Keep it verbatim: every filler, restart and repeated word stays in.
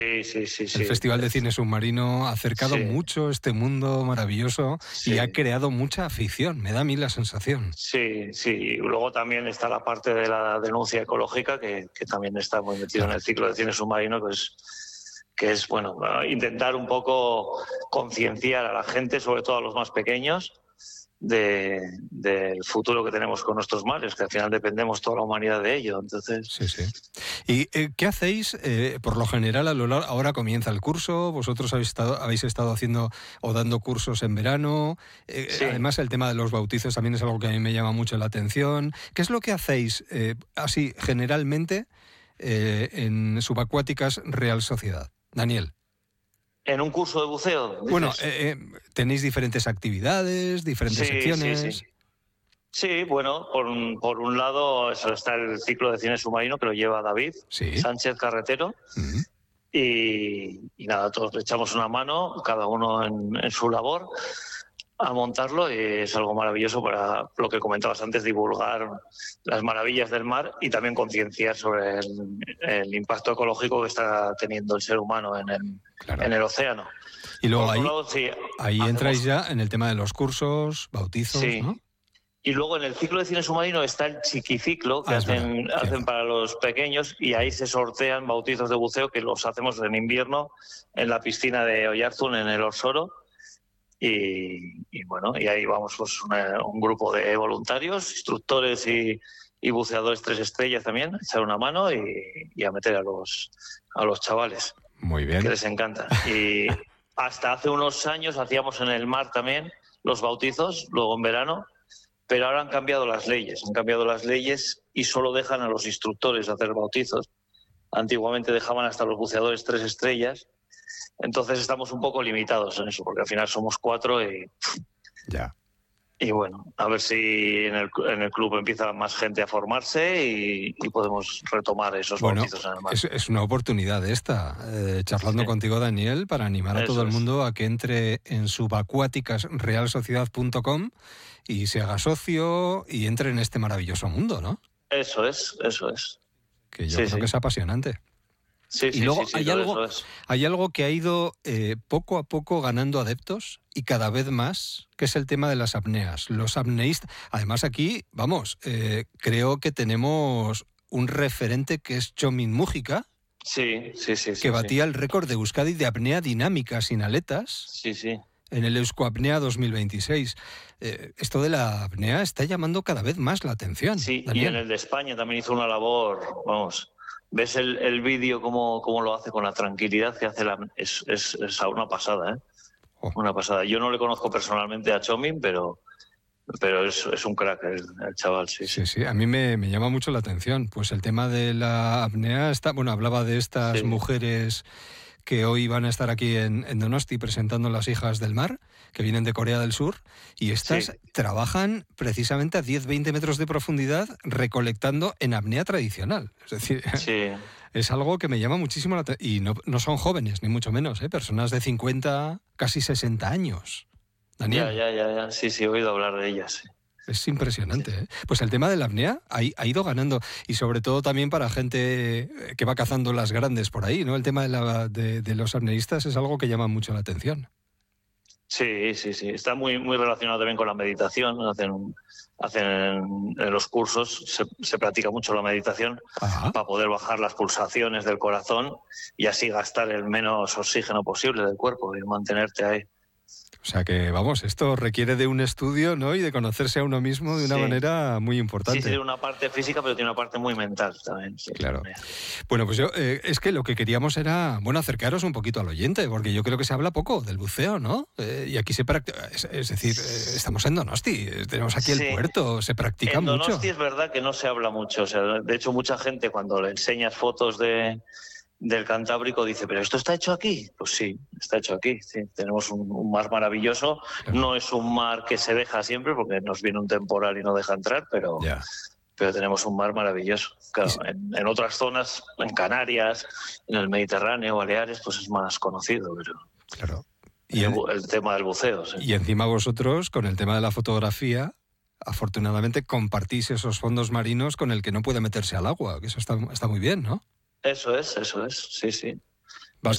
Sí, sí, sí, El sí. Festival de Cine Submarino ha acercado Sí. mucho este mundo maravilloso Sí. y ha creado mucha afición, me da a mí la sensación. Sí, sí. Y luego también está la parte de la denuncia ecológica, que, que también está muy metido Claro. en el ciclo de cine submarino, que es, que es bueno, intentar un poco concienciar a la gente, sobre todo a los más pequeños, de, del futuro que tenemos con nuestros mares, que al final dependemos toda la humanidad de ello. Entonces, Sí, sí. ¿Y eh, qué hacéis? Eh, por lo general, a lo largo, ahora comienza el curso, vosotros habéis estado, habéis estado haciendo o dando cursos en verano, eh, sí. además el tema de los bautizos también es algo que a mí me llama mucho la atención. ¿Qué es lo que hacéis eh, así generalmente eh, en Subacuáticas Real Sociedad? Daniel. ¿En un curso de buceo, dices? Bueno, eh, eh, tenéis diferentes actividades, diferentes sí, secciones. Sí, sí. Sí, bueno, por un, por un lado eso está el ciclo de cine submarino que lo lleva David Sí. Sánchez Carretero. Uh-huh. y, y nada, todos le echamos una mano, cada uno en, en su labor, a montarlo, y es algo maravilloso para lo que comentabas antes, divulgar las maravillas del mar y también concienciar sobre el, el impacto ecológico que está teniendo el ser humano en el, claro. en el océano. Y luego Por ahí, lado, sí, ahí hacemos... entráis ya en el tema de los cursos, bautizos, sí. ¿no? Y luego en el ciclo de cine submarino está el chiquiciclo que ah, hacen, verdad, hacen para los pequeños, y ahí se sortean bautizos de buceo que los hacemos en invierno en la piscina de Oyarzún, en el Orsoro. Y, y bueno, y ahí vamos pues una, un grupo de voluntarios, instructores y, y buceadores tres estrellas también, a echar una mano y, y a meter a los, a los chavales. Muy bien. Que les encanta. Y hasta hace unos años hacíamos en el mar también los bautizos, luego en verano. Pero ahora han cambiado las leyes, han cambiado las leyes y solo dejan a los instructores hacer bautizos. Antiguamente dejaban hasta los buceadores tres estrellas, entonces estamos un poco limitados en eso, porque al final somos cuatro y... Ya. Y bueno, a ver si en el, en el club empieza más gente a formarse y, y podemos retomar esos bueno, bautizos en el mar. Es, es una oportunidad esta, eh, charlando sí. contigo, Daniel, para animar a eso todo el es. mundo a que entre en subacuáticas real sociedad punto com y se haga socio y entre en este maravilloso mundo, ¿no? Eso es, eso es. Que yo sí, creo sí. que es apasionante. Sí, y sí, luego sí, sí, hay, algo, es. hay algo que ha ido eh, poco a poco ganando adeptos y cada vez más, que es el tema de las apneas. Los apneístas, además aquí, vamos, eh, creo que tenemos un referente que es Txomin Mújica, sí, sí, sí, que sí, batía sí. el récord de Euskadi de apnea dinámica sin aletas. Sí, sí. En el Euskoapnea dos mil veintiséis. Eh, esto de la apnea está llamando cada vez más la atención. Sí, Daniel. Y en el de España también hizo una labor, vamos, ves el, el vídeo cómo, cómo lo hace con la tranquilidad que hace, la, es, es, es una pasada, ¿eh? Oh. Una pasada. Yo no le conozco personalmente a Txomin, pero, pero es, es un crack el, el chaval, sí. Sí, sí, a mí me, me llama mucho la atención. Pues el tema de la apnea, está, bueno, hablaba de estas sí. mujeres que hoy van a estar aquí en, en Donosti presentando Las Hijas del Mar, que vienen de Corea del Sur, y estas sí. trabajan precisamente a diez a veinte metros de profundidad recolectando en apnea tradicional. Es decir, sí. es algo que me llama muchísimo la atención. Y no, no son jóvenes, ni mucho menos, ¿eh? Personas de cincuenta, casi sesenta años. Daniel. Ya, ya, ya, ya. Sí, sí, he oído hablar de ellas, sí. Es impresionante, ¿eh? Pues el tema de la apnea ha, ha ido ganando, y sobre todo también para gente que va cazando las grandes por ahí, ¿no? El tema de, la, de, de los apneístas es algo que llama mucho la atención. Sí, sí, sí. Está muy, muy relacionado también con la meditación. Hacen, hacen en, en los cursos, se, se practica mucho la meditación. Ajá. Para poder bajar las pulsaciones del corazón y así gastar el menos oxígeno posible del cuerpo y mantenerte ahí. O sea que, vamos, esto requiere de un estudio, ¿no? Y de conocerse a uno mismo de una sí. manera muy importante. Sí, tiene una parte física, pero tiene una parte muy mental también. Sí. Claro. Bueno, pues yo, eh, es que lo que queríamos era, bueno, acercaros un poquito al oyente, porque yo creo que se habla poco del buceo, ¿no? Eh, y aquí se practica, es, es decir, eh, estamos en Donosti, tenemos aquí sí. el puerto, se practica en mucho. En Donosti es verdad que no se habla mucho, o sea, de hecho mucha gente cuando le enseñas fotos de... del Cantábrico dice, ¿pero esto está hecho aquí? Pues sí, está hecho aquí. Sí. Tenemos un, un mar maravilloso. Claro. No es un mar que se deja siempre porque nos viene un temporal y no deja entrar, pero, yeah. pero tenemos un mar maravilloso. Claro, en, en otras zonas, en Canarias, en el Mediterráneo, Baleares, pues es más conocido. Pero claro. Y el, el tema del buceo. Sí. Y encima vosotros, con el tema de la fotografía, afortunadamente compartís esos fondos marinos con el que no puede meterse al agua, que eso está, está muy bien, ¿no? Eso es, eso es, sí, sí.